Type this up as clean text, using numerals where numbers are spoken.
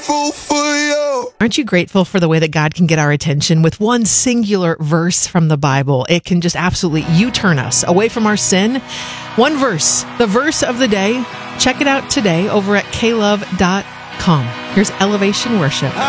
grateful for you. Aren't you grateful for the way that God can get our attention with one singular verse from the Bible? It can just absolutely U-turn us away from our sin. One verse, the verse of the day. Check it out today over at klove.com. Here's Elevation Worship.